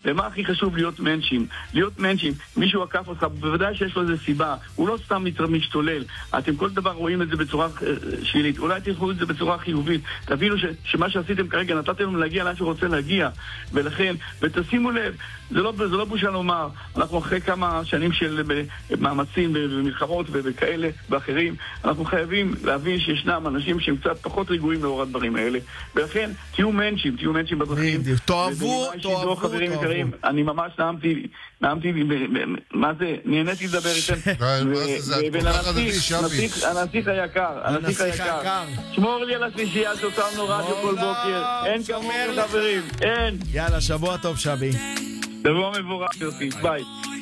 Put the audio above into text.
למה הכי חשוב להיות מנשים? להיות מנשים, מישהו עקף אותך, בוודאי שיש לו איזה סיבה, הוא לא סתם משתולל. אתם כל דבר רואים את זה בצורה שלילית, אולי תלכו את זה בצורה חיובית, תבינו שמה שעשיתם כרגע, נתתם לנו להגיע לאן שרוצה להגיע, ולכן, ותשימו לב, זה לא בושה לומר, אנחנו אחרי כמה שנים של מאמצים ומלחמות וכאלה ואחרים, אנחנו חייבים להבין שישנם אנשים שהם קצת פחות רגועים לאור הדברים האלה, ולכן תהיו מנשים בדרכים. תאהבו. אני ממש נעמתי, מה זה, נהניתי לדבר איתכם. הנסיך היקר, שמור לי על השלישייה שאותנו רדיו כל בוקר, אין כמוהו חברים, אין. יאללה, שבוע טוב שבי. שבוע מבורך יוסי, ביי.